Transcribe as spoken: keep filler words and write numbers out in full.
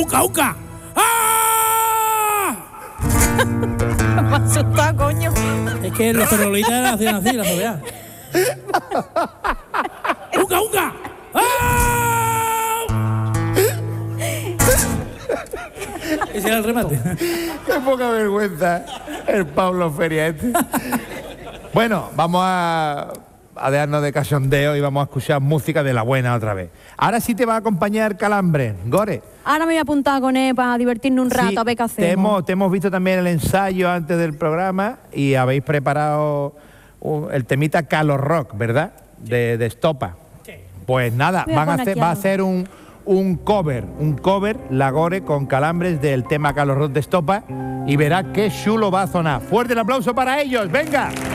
¡Uca, uca! ¡Ah! Me ha asustado, coño. Es que los perrolitas hacían así, las veas. ¡Uca, uca! ¡Ah! Ese era el remate. Qué poca vergüenza el Pablo Feria este. Bueno, vamos a, a dejarnos de cachondeo y vamos a escuchar música de la buena otra vez. Ahora sí te va a acompañar Calambre, Gore. Ahora me voy a apuntar con él para divertirnos un rato, Sí, a ver qué hacemos. te hemos, te hemos visto también el ensayo antes del programa y habéis preparado uh, el temita Calor Rock, ¿verdad? De, de Estopa. Pues nada, Voy a van a poner hacer, aquí va a algo. hacer un, un cover, un cover, la Gore con Calambres del tema Calor Rock de Estopa y verá qué chulo va a sonar. Fuerte el aplauso para ellos, venga.